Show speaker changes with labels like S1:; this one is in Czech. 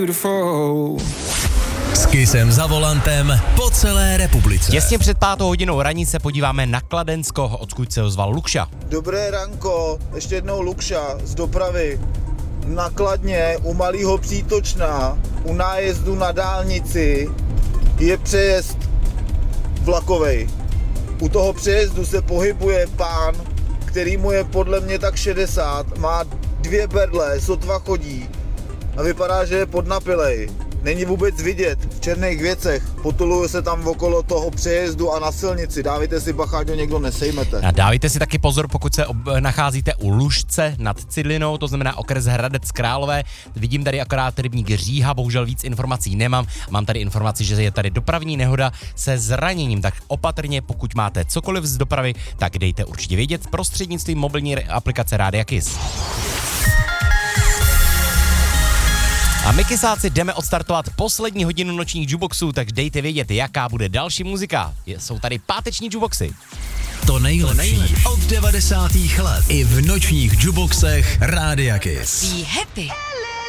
S1: S Kissem za volantem po celé republice.
S2: Těsně před 5:00 raní se podíváme na Kladensko, odkud se ozval Lukša.
S3: Dobré ranko, ještě jednou Lukša z dopravy. Na Kladně u Malého Přítočna, u nájezdu na dálnici je přejezd vlakovej. U toho přejezdu se pohybuje pán, který mu je podle mě tak 60, má 2 berle, sotva chodí a vypadá, že je podnapilej. Není vůbec vidět v černých věcech, potuluje se tam okolo toho přejezdu a na silnici. Dávejte si bacha, ať ho někdo nesejmete.
S2: A dávejte si taky pozor, pokud se nacházíte u Lužce nad Cidlinou, to znamená okres Hradec Králové. Vidím tady akorát rybník Říha, bohužel víc informací nemám. Mám tady informaci, že je tady dopravní nehoda se zraněním, tak opatrně, pokud máte cokoliv z dopravy, tak dejte určitě vědět prostřednictvím mobilní aplikace Rádia Kiss. A my Kissáci jdeme odstartovat poslední hodinu nočních jukeboxů, tak dejte vědět, jaká bude další muzika. Jsou tady páteční jukeboxy.
S1: To nejlepší od 90. let i v nočních jukeboxech Rádia Kiss.
S4: Be happy.